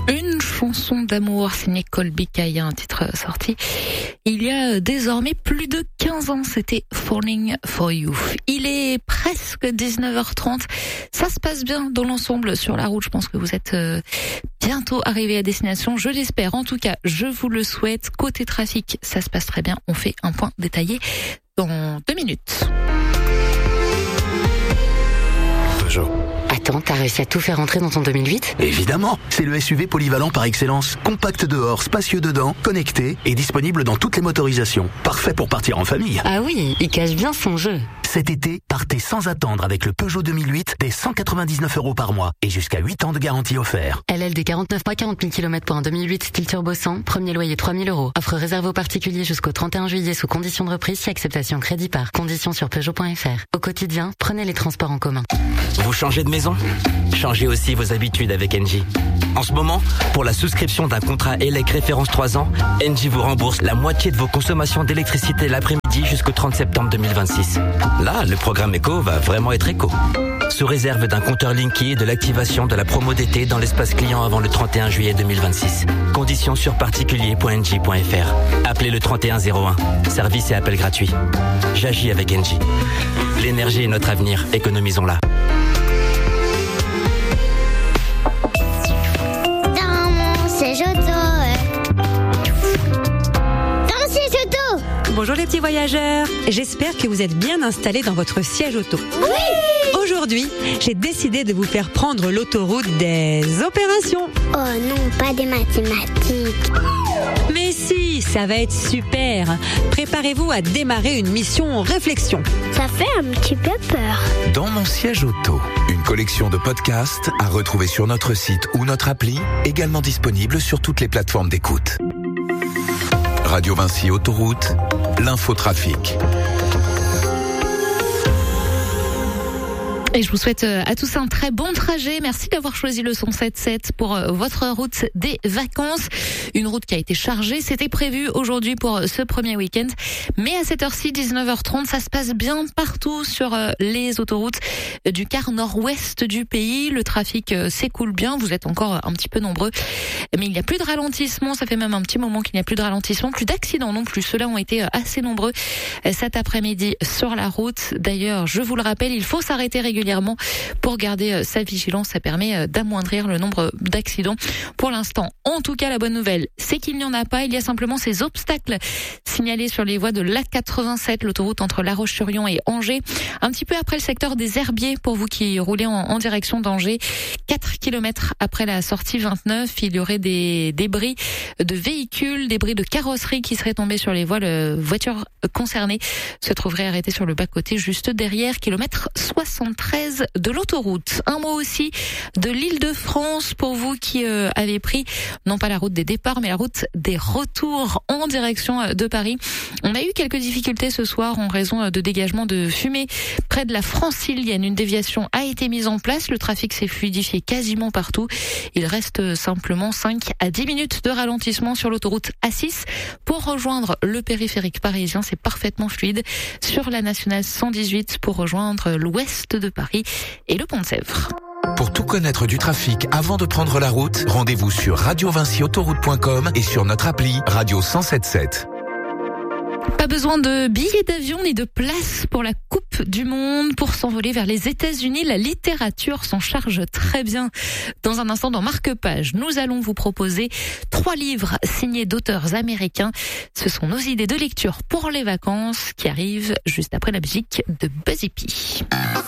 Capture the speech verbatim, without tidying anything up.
Une chanson d'amour signée Colby Kaya, un titre sorti il y a désormais plus de quinze ans, c'était Falling for You. Il est presque dix-neuf heures trente, ça se passe bien dans l'ensemble sur la route, je pense que vous êtes bientôt arrivés à destination, je l'espère, en tout cas je vous le souhaite. Côté trafic, ça se passe très bien, on fait un point détaillé dans deux minutes. Peugeot. Attends, t'as réussi à tout faire entrer dans ton deux mille huit ? Évidemment, c'est le S U V polyvalent par excellence. Compact dehors, spacieux dedans, connecté et disponible dans toutes les motorisations. Parfait pour partir en famille. Ah oui, il cache bien son jeu. Cet été, partez sans attendre avec le Peugeot deux mille huit dès cent quatre-vingt-dix-neuf euros par mois et jusqu'à huit ans de garantie offert. L L D quarante-neuf mois, quarante mille kilomètres pour un deux mille huit style turbo cent, premier loyer trois mille euros. Offre réservée aux particuliers jusqu'au trente et un juillet sous conditions de reprise si acceptation crédit par. Conditions sur Peugeot point F R. Au quotidien, prenez les transports en commun. Vous changez de maison ? Changez aussi vos habitudes avec Engie. En ce moment, pour la souscription d'un contrat E L E C référence trois ans, Engie vous rembourse la moitié de vos consommations d'électricité l'après-midi jusqu'au trente septembre deux mille vingt-six. Là, le programme éco va vraiment être éco. Sous réserve d'un compteur Linky et de l'activation de la promo d'été dans l'espace client avant le trente et un juillet deux mille vingt-six. Conditions sur particulier point engie point F R. Appelez le trente et un zéro un. Service et appel gratuit. J'agis avec Engie. L'énergie est notre avenir. Économisons-la. Bonjour les petits voyageurs, j'espère que vous êtes bien installés dans votre siège auto. Oui! Aujourd'hui, j'ai décidé de vous faire prendre l'autoroute des opérations. Oh non, pas des mathématiques. Mais si, ça va être super. Préparez-vous à démarrer une mission réflexion. Ça fait un petit peu peur. Dans mon siège auto, une collection de podcasts à retrouver sur notre site ou notre appli, également disponible sur toutes les plateformes d'écoute. Radio Vinci Autoroute, l'infotrafic. Et je vous souhaite à tous un très bon trajet. Merci d'avoir choisi le cent sept sept pour votre route des vacances. Une route qui a été chargée. C'était prévu aujourd'hui pour ce premier week-end. Mais à cette heure-ci, dix-neuf heures trente, ça se passe bien partout sur les autoroutes du quart nord-ouest du pays. Le trafic s'écoule bien. Vous êtes encore un petit peu nombreux. Mais il n'y a plus de ralentissement. Ça fait même un petit moment qu'il n'y a plus de ralentissement. Plus d'accidents non plus. Ceux-là ont été assez nombreux cet après-midi sur la route. D'ailleurs, je vous le rappelle, il faut s'arrêter régulièrement régulièrement pour garder sa vigilance. Ça permet d'amoindrir le nombre d'accidents. Pour l'instant, en tout cas, la bonne nouvelle, c'est qu'il n'y en a pas. Il y a simplement ces obstacles signalés sur les voies de l'A quatre-vingt-sept, l'autoroute entre La Roche-sur-Yon et Angers. Un petit peu après le secteur des Herbiers, pour vous qui roulez en, en direction d'Angers. quatre kilomètres après la sortie vingt-neuf, il y aurait des débris de véhicules, débris de carrosserie qui seraient tombés sur les voies. La voiture concernée se trouverait arrêtée sur le bas-côté, juste derrière, kilomètre soixante-treize de l'autoroute. Un mot aussi de l'Île-de-France pour vous qui euh, avez pris, non pas la route des départs, mais la route des retours en direction de Paris. On a eu quelques difficultés ce soir en raison de dégagement de fumée près de la Francilienne. Une déviation a été mise en place. Le trafic s'est fluidifié quasiment partout. Il reste simplement cinq à dix minutes de ralentissement sur l'autoroute A six pour rejoindre le périphérique parisien. C'est parfaitement fluide sur la nationale cent dix-huit pour rejoindre l'ouest de Paris et le Pont de Sèvres. Pour tout connaître du trafic avant de prendre la route, rendez-vous sur radio vinci autoroute point com et sur notre appli Radio cent soixante-dix-sept. Pas besoin de billets d'avion ni de place pour la Coupe du Monde pour s'envoler vers les États-Unis. La littérature s'en charge très bien. Dans un instant, dans Marque-Page, nous allons vous proposer trois livres signés d'auteurs américains. Ce sont nos idées de lecture pour les vacances qui arrivent juste après la musique de Buzzy P.